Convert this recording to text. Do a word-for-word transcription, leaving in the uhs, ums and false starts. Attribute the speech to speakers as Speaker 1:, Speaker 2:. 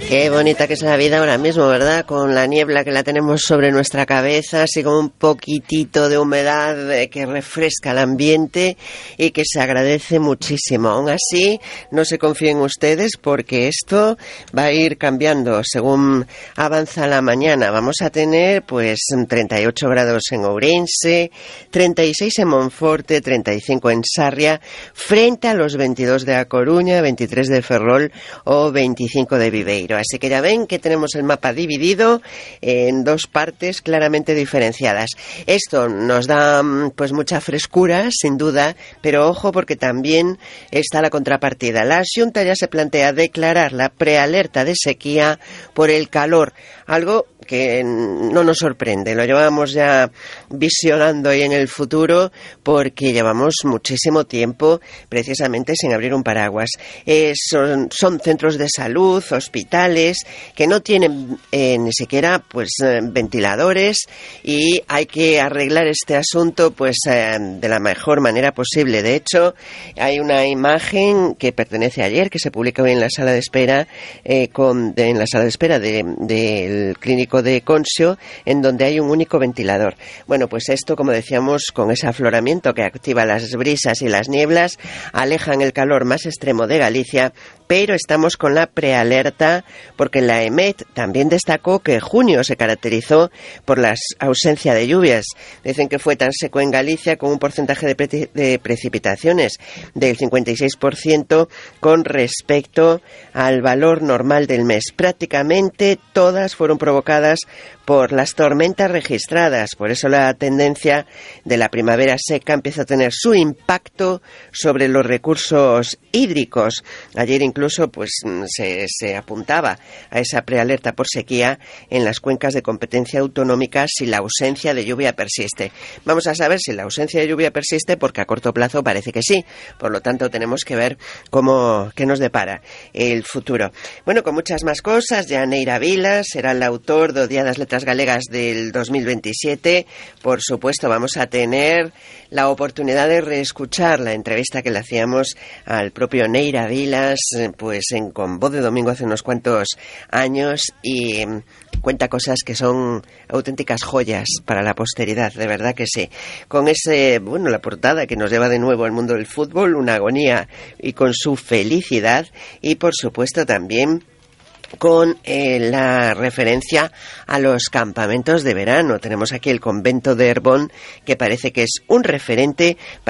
Speaker 1: Qué bonita que es la vida ahora mismo, ¿verdad? Con la niebla que la tenemos sobre nuestra cabeza, así como un poquitito de humedad eh, que refresca el ambiente y que se agradece muchísimo. Aún así, no se confíen ustedes porque esto va a ir cambiando según avanza la mañana. Vamos a tener pues treinta y ocho grados en Ourense, treinta y seis en Monforte, treinta y cinco en Sarria, frente a los veintidós de A Coruña, veintitrés de Ferrol o veinticinco de Viveiro. Así que ya ven que tenemos el mapa dividido en dos partes claramente diferenciadas. Esto nos da pues mucha frescura, sin duda, pero ojo porque también está la contrapartida. La Xunta ya se plantea declarar la prealerta de sequía por el calor, algo que no nos sorprende, lo llevamos ya visionando ahí en el futuro porque llevamos muchísimo tiempo precisamente sin abrir un paraguas. Eh, son, son centros de salud, hospitales que no tienen eh, ni siquiera pues eh, ventiladores y hay que arreglar este asunto pues eh, de la mejor manera posible. De hecho, hay una imagen que pertenece a ayer que se publica hoy en la sala de espera eh, con, de, en la sala de espera del de, de clínico de Consio, en donde hay un único ventilador. Bueno, pues esto, como decíamos, con ese afloramiento que activa las brisas y las nieblas, alejan el calor más extremo de Galicia, pero estamos con la prealerta porque la EMET también destacó que junio se caracterizó por la ausencia de lluvias. Dicen que fue tan seco en Galicia con un porcentaje de, pre- de precipitaciones del cincuenta y seis por ciento con respecto al valor normal del mes. Prácticamente todas fueron provocadas por las tormentas registradas. Por eso la tendencia de la primavera seca empieza a tener su impacto sobre los recursos hídricos. Ayer incluso pues se, se apuntaba a esa prealerta por sequía en las cuencas de competencia autonómica si la ausencia de lluvia persiste. Vamos a saber si la ausencia de lluvia persiste porque a corto plazo parece que sí. Por lo tanto tenemos que ver cómo qué nos depara el futuro. Bueno, con muchas más cosas, ya Neira Vilas será el autor de O Día das Letras Galegas del dos mil veintisiete. Por supuesto, vamos a tener la oportunidad de reescuchar la entrevista que le hacíamos al propio Neira Vilas, pues en Con Voz de Domingo hace unos cuantos años, y cuenta cosas que son auténticas joyas para la posteridad, de verdad que sí. Con ese, bueno, la portada que nos lleva de nuevo al mundo del fútbol, una agonía y con su felicidad, y por supuesto también con eh, la referencia a los campamentos de verano. Tenemos aquí el convento de Herbón, que parece que es un referente